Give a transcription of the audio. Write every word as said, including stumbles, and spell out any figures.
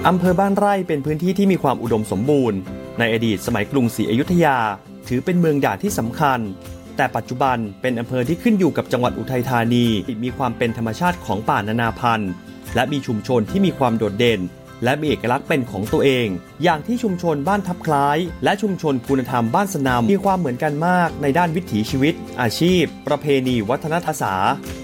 อำเภอบ้านไร่เป็นพื้นที่ที่มีความอุดมสมบูรณ์ในอดีตสมัยกรุงศรีอยุธยาถือเป็นเมืองด่านที่สำคัญแต่ปัจจุบันเป็นอำเภอที่ขึ้นอยู่กับจังหวัดอุทัยธานีมีความเป็นธรรมชาติของป่านานาพันธุ์และมีชุมชนที่มีความโดดเด่นและมีเอกลักษณ์เป็นของตัวเองอย่างที่ชุมชนบ้านทับคล้ายและชุมชนคุณธรรมบ้านสนามมีความเหมือนกันมากในด้านวิถีชีวิตอาชีพประเพณีวัฒนธรรม